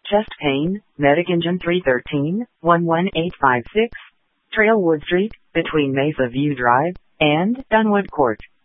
chest pain, Medicagen 313, 11856, Trailwood Street, between Mesa View Drive and Dunwood Court.